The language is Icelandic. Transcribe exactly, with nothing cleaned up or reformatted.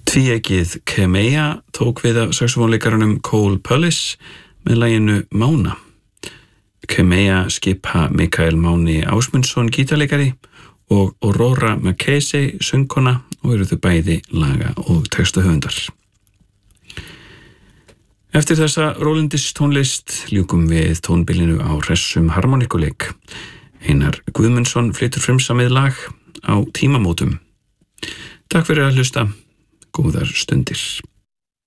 Tvíeykið Kemeia tók við af saxofónleikaranum Cole Pullis með laginu Mána. Kemeia skipa Mikael Máni Ásmundsson gítarleikari og Aurora McKesey söngkona og eru þau bæði laga- og textahöfundar. Eftir þessa rólindis tónlist ljúkum við tónbilinu á hressum harmonikuleik. Einar Guðmundsson flytur frumsamið lag á tímamótum. Takk fyrir að hlusta. Góðar stundir.